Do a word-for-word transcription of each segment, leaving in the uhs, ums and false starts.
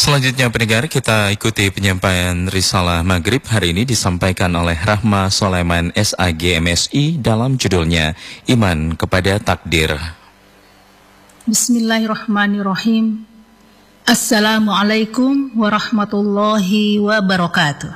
Selanjutnya pendengar, kita ikuti penyampaian Risalah Maghrib hari ini disampaikan oleh Rahma Soleman S A G M S I dalam judulnya Iman Kepada Takdir. Bismillahirrahmanirrahim. Assalamualaikum warahmatullahi wabarakatuh.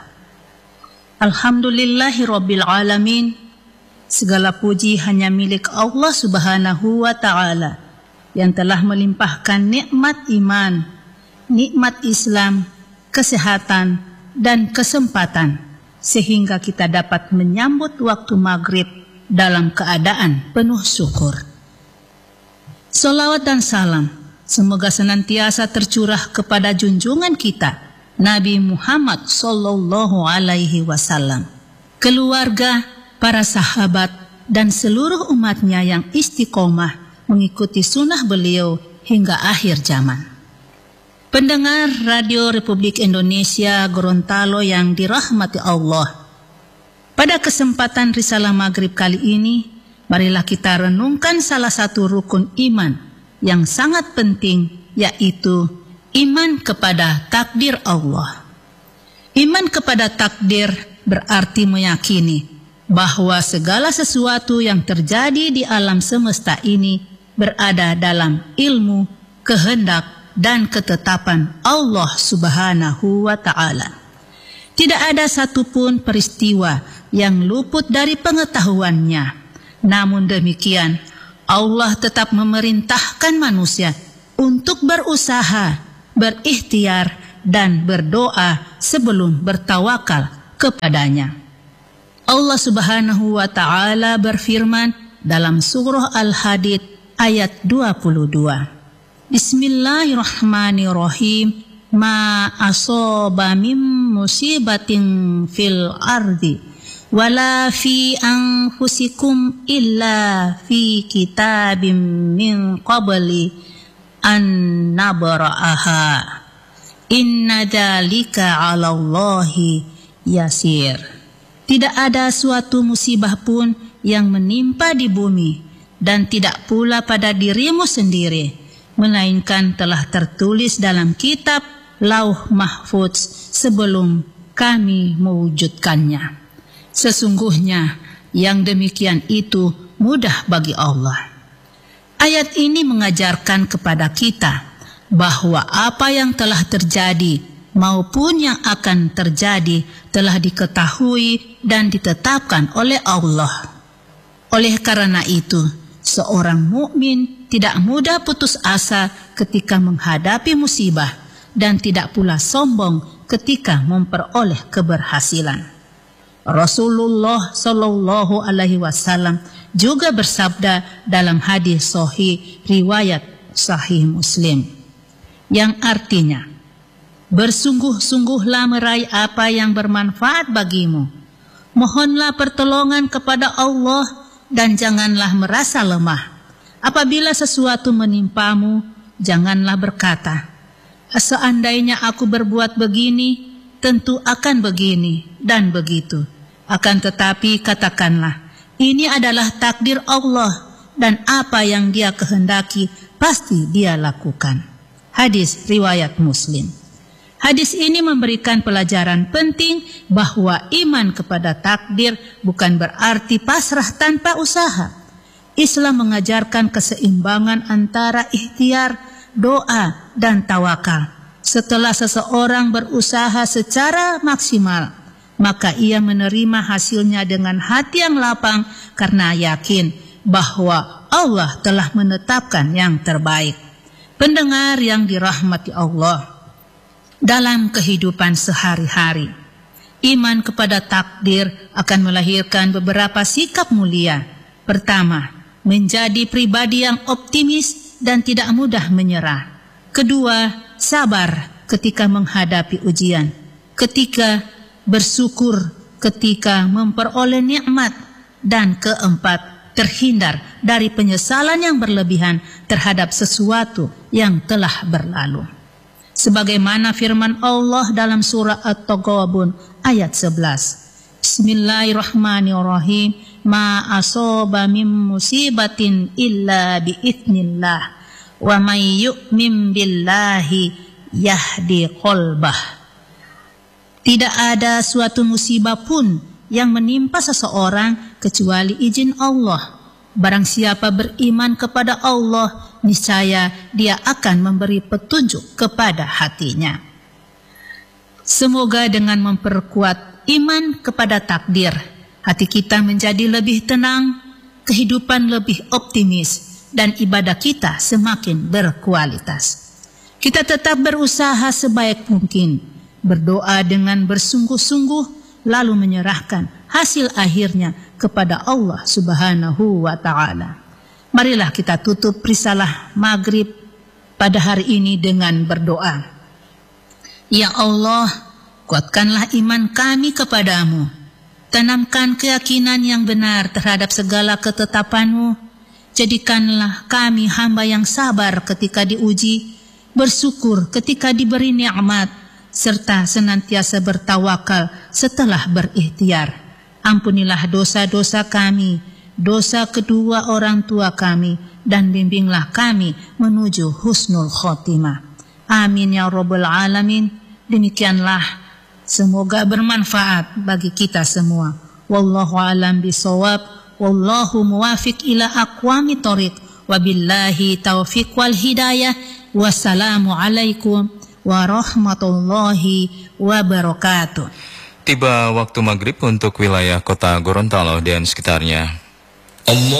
Alhamdulillahirabbil alamin. Segala puji hanya milik Allah Subhanahu wa taala yang telah melimpahkan nikmat iman, nikmat Islam, kesehatan, dan kesempatan sehingga kita dapat menyambut waktu maghrib dalam keadaan penuh syukur. Salawat dan salam semoga senantiasa tercurah kepada junjungan kita Nabi Muhammad sallallahu alaihi wasallam, keluarga, para sahabat, dan seluruh umatnya yang istiqomah mengikuti sunnah beliau hingga akhir zaman. Pendengar Radio Republik Indonesia Gorontalo yang dirahmati Allah, pada kesempatan Risalah Maghrib kali ini, marilah kita renungkan salah satu rukun iman yang sangat penting, yaitu iman kepada takdir Allah. Iman kepada takdir berarti meyakini bahwa segala sesuatu yang terjadi di alam semesta ini berada dalam ilmu, kehendak, dan ketetapan Allah Subhanahu wa ta'ala. Tidak ada satupun peristiwa yang luput dari pengetahuannya. Namun demikian, Allah tetap memerintahkan manusia untuk berusaha, berikhtiar, dan berdoa sebelum bertawakal kepadanya. Allah Subhanahu wa ta'ala berfirman dalam surah Al-Hadid ayat dua puluh dua. Bismillahirrahmanirrahim. Ma asaba min musibatin fil ardi wala fi anfusikum illa fi kitabim min qabli an nabra'aha. Inna dzalika 'alallahi yasir. Tidak ada suatu musibah pun yang menimpa di bumi dan tidak pula pada dirimu sendiri, melainkan telah tertulis dalam kitab Lauh Mahfudz sebelum kami mewujudkannya. Sesungguhnya yang demikian itu mudah bagi Allah. Ayat ini mengajarkan kepada kita bahwa apa yang telah terjadi maupun yang akan terjadi telah diketahui dan ditetapkan oleh Allah. Oleh karena itu, seorang mukmin tidak mudah putus asa ketika menghadapi musibah dan tidak pula sombong ketika memperoleh keberhasilan. Rasulullah Shallallahu Alaihi Wasallam juga bersabda dalam hadis sahih riwayat Sahih Muslim, yang artinya, bersungguh-sungguhlah meraih apa yang bermanfaat bagimu. Mohonlah pertolongan kepada Allah dan janganlah merasa lemah. Apabila sesuatu menimpamu, janganlah berkata, seandainya aku berbuat begini, tentu akan begini dan begitu. Akan tetapi katakanlah, ini adalah takdir Allah dan apa yang Dia kehendaki pasti Dia lakukan. Hadis riwayat Muslim. Hadis ini memberikan pelajaran penting bahwa iman kepada takdir bukan berarti pasrah tanpa usaha. Islam mengajarkan keseimbangan antara ikhtiar, doa, dan tawakal. Setelah seseorang berusaha secara maksimal, maka ia menerima hasilnya dengan hati yang lapang karena yakin bahwa Allah telah menetapkan yang terbaik. Pendengar yang dirahmati Allah, dalam kehidupan sehari-hari, iman kepada takdir akan melahirkan beberapa sikap mulia. Pertama, menjadi pribadi yang optimis dan tidak mudah menyerah. Kedua, sabar ketika menghadapi ujian. Ketiga, bersyukur ketika memperoleh nikmat. Dan keempat, terhindar dari penyesalan yang berlebihan terhadap sesuatu yang telah berlalu. Sebagaimana firman Allah dalam surah At-Taghabun ayat sebelas. Bismillahirrahmanirrahim. Ma asaba min musibatin illa bi'idznillah. Wa may yu'min billahi yahdi qalbah. Tidak ada suatu musibah pun yang menimpa seseorang kecuali izin Allah. Barang siapa beriman kepada Allah, niscaya dia akan memberi petunjuk kepada hatinya. Semoga dengan memperkuat iman kepada takdir, hati kita menjadi lebih tenang, kehidupan lebih optimis, dan ibadah kita semakin berkualitas. Kita tetap berusaha sebaik mungkin, berdoa dengan bersungguh-sungguh, lalu menyerahkan hasil akhirnya kepada Allah Subhanahu wa Ta'ala. Marilah kita tutup risalah Maghrib pada hari ini dengan berdoa. Ya Allah, kuatkanlah iman kami kepadamu. Tanamkan keyakinan yang benar terhadap segala ketetapan-Mu. Jadikanlah kami hamba yang sabar ketika diuji, bersyukur ketika diberi nikmat, serta senantiasa bertawakal setelah berikhtiar. Ampunilah dosa-dosa kami, dosa kedua orang tua kami, dan bimbinglah kami menuju husnul khotimah. Amin ya rabbal alamin. Demikianlah, semoga bermanfaat bagi kita semua. Wallahu alam bisawab, wallahu muwafiq ila aqwamit thoriq, wabillahi taufiq wal hidayah. Wassalamu alaikum warahmatullahi wabarakatuh. Tiba waktu maghrib untuk wilayah kota Gorontalo dan sekitarnya. Allah